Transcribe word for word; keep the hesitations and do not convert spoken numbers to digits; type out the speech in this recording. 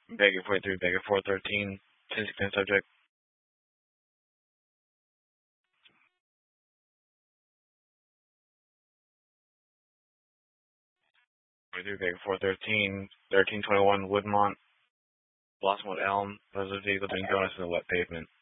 Baker forty-three, Baker four thirteen, ten sixteen subject. forty-three, Baker four thirteen, thirteen twenty-one, Woodmont, Blossomwood Elm. There's a vehicle doing donuts in the wet pavement.